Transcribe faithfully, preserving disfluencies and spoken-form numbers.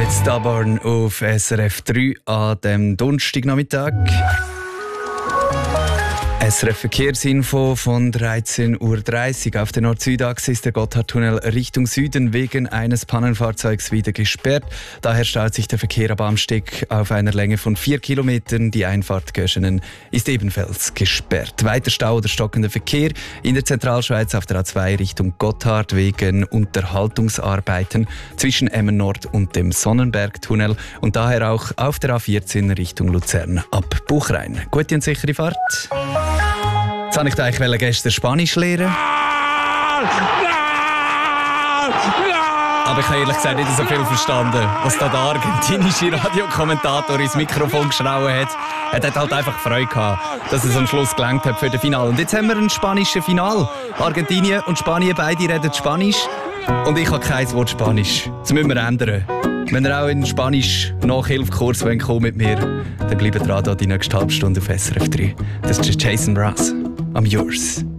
mit Stubborn auf S R F drei an dem Donnerstagnachmittag. S R F Verkehrsinfo von dreizehn Uhr dreißig. Auf der Nord-Süd-Achse ist der Gotthardtunnel Richtung Süden wegen eines Pannenfahrzeugs wieder gesperrt. Daher staut sich der Verkehr ab Amsteg auf einer Länge von vier Kilometern. Die Einfahrt Göschenen ist ebenfalls gesperrt. Weiter Stau oder stockender Verkehr in der Zentralschweiz auf der A zwei Richtung Gotthard wegen Unterhaltungsarbeiten zwischen Emmen Nord und dem Sonnenbergtunnel und daher auch auf der A vierzehn Richtung Luzern ab Buchrein. Gute und sichere Fahrt. Jetzt wollte ich eigentlich gestern Spanisch lernen. Aber ich habe ehrlich gesagt nicht so viel verstanden, was da der argentinische Radiokommentator ins Mikrofon geschrauen hat. Er hat halt einfach Freude gehabt, dass es am Schluss gelangt hat für das Finale. Und jetzt haben wir ein spanisches Finale. Argentinien und Spanien, beide reden Spanisch. Und ich habe kein Wort Spanisch. Das müssen wir ändern. Wenn ihr auch in Spanisch Nachhilfekurs kommt mit mir, dann bleibt dran, die nächste halbe Stunde auf S R F drei. Das ist Jason Mraz. I'm yours.